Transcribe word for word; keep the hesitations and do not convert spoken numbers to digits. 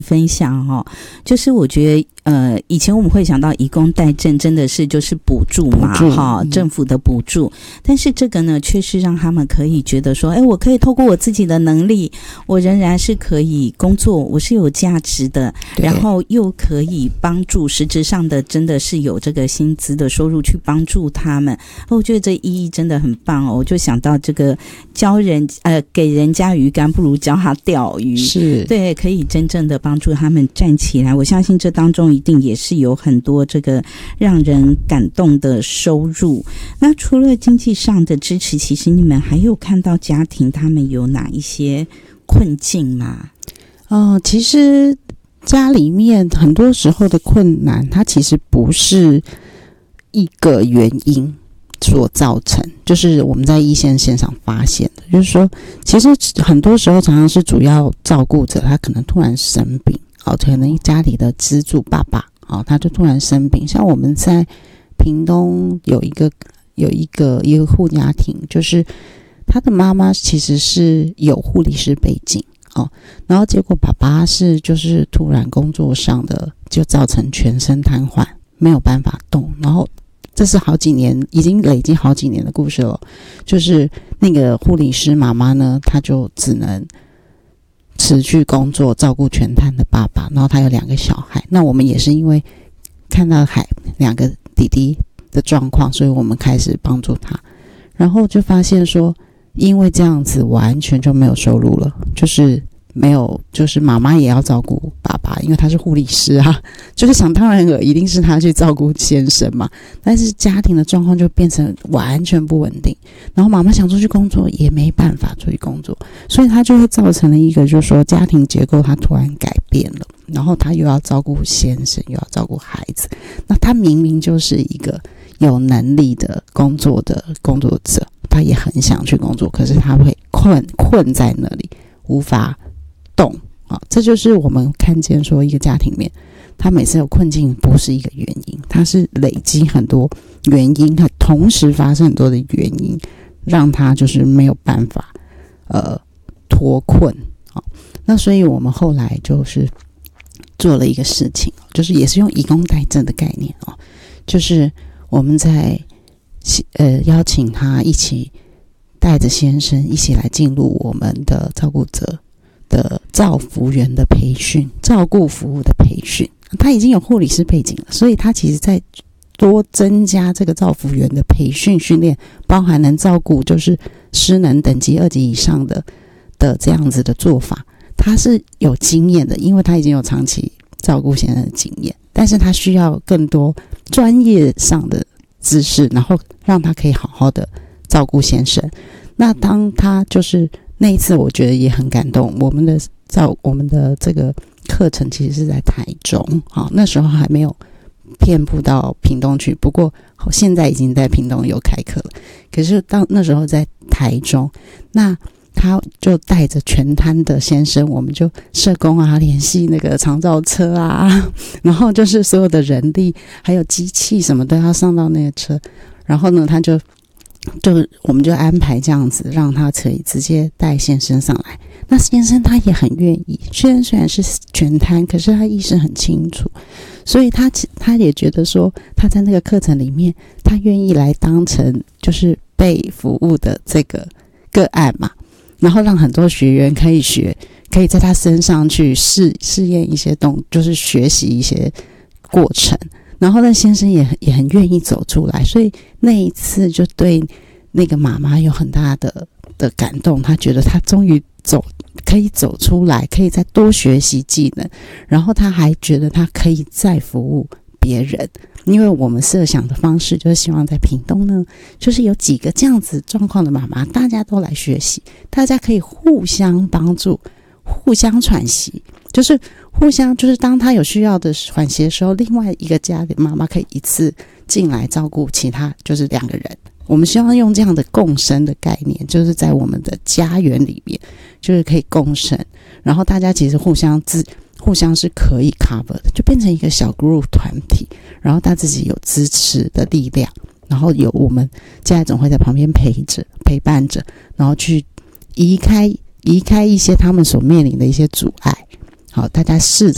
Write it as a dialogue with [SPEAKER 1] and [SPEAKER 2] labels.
[SPEAKER 1] 分享哦，就是我觉得呃，以前我们会想到以工代赈，真的是就是补助嘛，哈、嗯，政府的补助。但是这个呢，却是让他们可以觉得说，哎，我可以透过我自己的能力，我仍然是可以工作，我是有价值的，然后又可以帮助实质上的，真的是有这个薪资的收入去帮助他们。我觉得这意义真的很棒哦，我就想到这个教人呃给人家鱼竿，不如教他钓鱼，
[SPEAKER 2] 是
[SPEAKER 1] 对，可以真正的帮助他们站起来。我相信这当中一定也是有很多这个让人感动的收入。那除了经济上的支持，其实你们还有看到家庭他们有哪一些困境吗？
[SPEAKER 2] 哦、呃，其实家里面很多时候的困难，它其实不是一个原因所造成，就是我们在一线线上发现的，就是说其实很多时候常常是主要照顾者他可能突然生病，哦，可能家里的支柱爸爸，哦，他就突然生病。像我们在屏东有一个有一个一个护家庭，就是他的妈妈其实是有护理师背景，哦，然后结果爸爸是就是突然工作上的就造成全身瘫痪，没有办法动，然后这是好几年，已经累积好几年的故事了。就是那个护理师妈妈呢，她就只能辞去工作照顾全瘫的爸爸，然后她有两个小孩。那我们也是因为看到海两个弟弟的状况，所以我们开始帮助他，然后就发现说，因为这样子完全就没有收入了，就是没有，就是妈妈也要照顾爸爸，因为他是护理师啊，就是想当然了，一定是他去照顾先生嘛。但是家庭的状况就变成完全不稳定，然后妈妈想出去工作也没办法出去工作，所以他就会造成了一个，就是说家庭结构他突然改变了，然后他又要照顾先生，又要照顾孩子。那他明明就是一个有能力的工作的工作者，他也很想去工作，可是他会困困在那里，无法动啊，这就是我们看见说一个家庭里面，他每次有困境不是一个原因，它是累积很多原因，它同时发生很多的原因，让他就是没有办法呃脱困啊。那所以我们后来就是做了一个事情，就是也是用以工代赈的概念啊，就是我们在呃邀请他一起带着先生一起来进入我们的照顾者的照服员的培训，照顾服务的培训。他已经有护理师背景了，所以他其实在多增加这个照服员的培训训练，包含能照顾就是失能等级二级以上的的这样子的做法，他是有经验的，因为他已经有长期照顾先生的经验，但是他需要更多专业上的知识，然后让他可以好好的照顾先生。那当他就是那一次我觉得也很感动，我们的照我们的这个课程其实是在台中，好，那时候还没有遍布到屏东去，不过现在已经在屏东有开课了。可是当那时候在台中，那他就带着全瘫的先生，我们就社工啊联系那个长照车啊，然后就是所有的人力还有机器什么都要上到那个车，然后呢他就就我们就安排这样子，让他可以直接带先生上来。那先生他也很愿意，虽然虽然是全瘫，可是他意识很清楚，所以他他也觉得说，他在那个课程里面，他愿意来当成就是被服务的这个个案嘛，然后让很多学员可以学，可以在他身上去试试验一些动，就是学习一些过程。然后那先生也也很愿意走出来，所以那一次就对那个妈妈有很大的的感动，她觉得她终于走可以走出来，可以再多学习技能，然后她还觉得她可以再服务别人。因为我们设想的方式就是希望在屏东呢，就是有几个这样子状况的妈妈，大家都来学习，大家可以互相帮助，互相喘息，就是互相就是当他有需要的缓息的时候，另外一个家的妈妈可以一次进来照顾其他就是两个人。我们希望用这样的共生的概念，就是在我们的家园里面就是可以共生，然后大家其实互相自互相是可以 cover 的，就变成一个小 group 团体，然后他自己有支持的力量，然后有我们家总会在旁边陪着陪伴着，然后去移开移开一些他们所面临的一些阻碍。好，大家试着